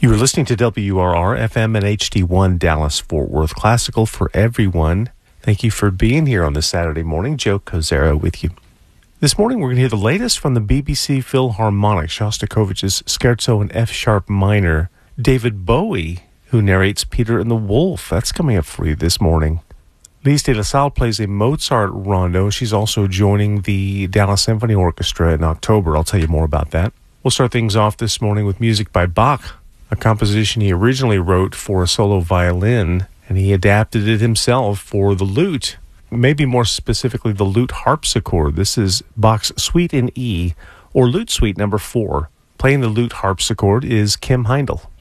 You are listening to WRR FM and HD1 Dallas Fort Worth Classical for everyone. Thank you for being here on this Saturday morning. Joe Kozera with you. This morning we're going to hear the latest from the BBC Philharmonic, Shostakovich's Scherzo in F-sharp minor. David Bowie, who narrates Peter and the Wolf. That's coming up for you this morning. Lise de la Salle plays a Mozart rondo. She's also joining the Dallas Symphony Orchestra in October. I'll tell you more about that. We'll start things off this morning with music by Bach, a composition he originally wrote for a solo violin, and he adapted it himself for the lute, maybe more specifically the lute harpsichord. This is Bach's Suite in E, or Lute Suite number 4. Playing the lute harpsichord is Kim Heindel.